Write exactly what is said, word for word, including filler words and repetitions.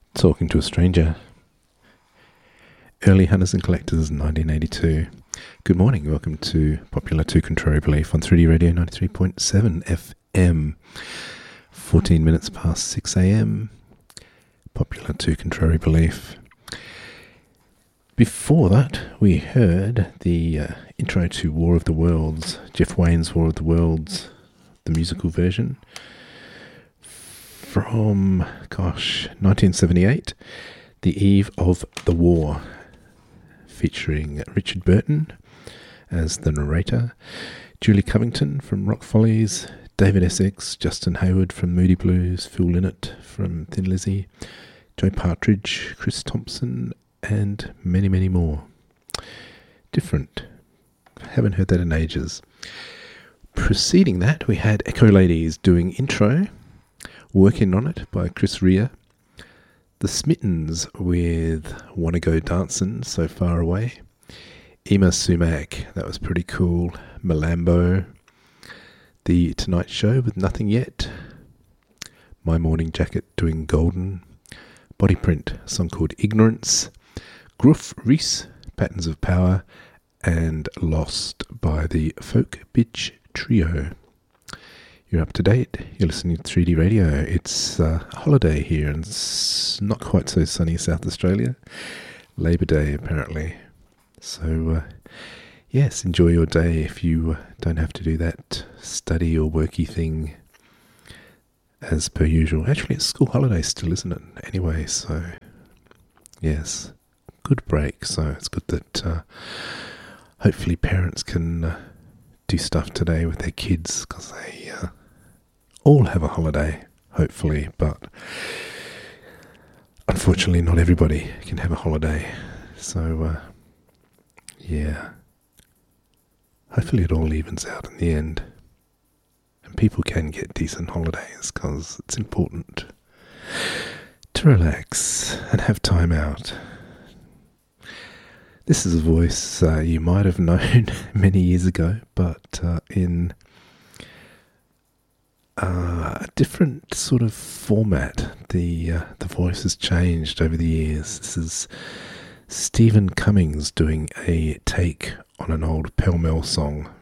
Talking to a Stranger. Early Hunters and Collectors, nineteen eighty-two. Good morning, welcome to Popular to Contrary Belief on three D Radio ninety-three point seven F M. fourteen minutes past six a.m. Popular to Contrary Belief. Before that, we heard the uh, intro to War of the Worlds, Jeff Wayne's War of the Worlds, the musical version, from, gosh, nineteen seventy-eight, The Eve of the War, featuring Richard Burton as the narrator, Julie Covington from Rock Follies, David Essex, Justin Hayward from Moody Blues, Phil Lynott from Thin Lizzy, Joe Partridge, Chris Thompson, and many, many more. Different. Haven't heard that in ages. Preceding that, we had Echo Ladies doing Intro, Working on It by Chris Rea. The Smittens with Wanna Go Dancin', So Far Away. Ema Sumac, that was pretty cool. Malambo. The Tonight Show with Nothing Yet. My Morning Jacket doing Golden. Body Print, a song called Ignorance. Gruff Reese, Patterns of Power. And Lost by the Folk Bitch Trio. You're up to date. You're listening to three D Radio. It's uh, a holiday here and it's not quite so sunny South Australia. Labour Day, apparently. So, uh, yes, enjoy your day if you uh, don't have to do that study or worky thing as per usual. Actually, it's school holiday still, isn't it? Anyway, so, yes, good break. So it's good that uh, hopefully parents can uh, do stuff today with their kids because they uh, all have a holiday, hopefully, but unfortunately not everybody can have a holiday. So, uh, yeah, hopefully it all evens out in the end and people can get decent holidays because it's important to relax and have time out. This is a voice uh, you might have known many years ago, but uh, in uh, a different sort of format. The uh, the voice has changed over the years. This is Stephen Cummings doing a take on an old Pell Mell song